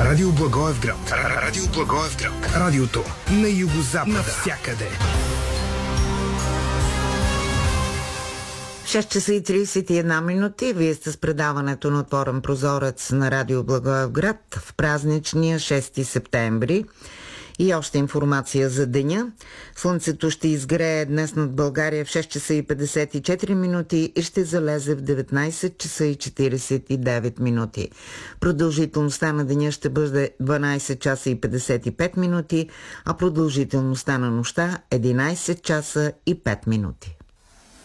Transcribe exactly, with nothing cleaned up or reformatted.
Радио Благоевград. Радио Благоевград. Радиото на югозапада. Навсякъде. шест часа и тридесет и една минути. Вие сте с предаването на Отворен прозорец на Радио Благоевград в празничния шести септември. И още информация за деня. Слънцето ще изгрее днес над България в шест часа и петдесет и четири минути и ще залезе в деветнайсет часа и четиридесет и девет минути. Продължителността на деня ще бъде дванайсет часа и петдесет и пет минути, а продължителността на нощта единайсет часа и пет минути.